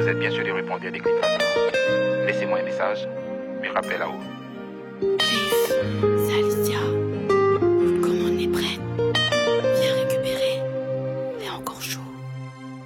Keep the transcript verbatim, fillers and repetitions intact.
vous êtes bien sûr de répondre à des clics. Laissez-moi un message, me rappelez là-haut.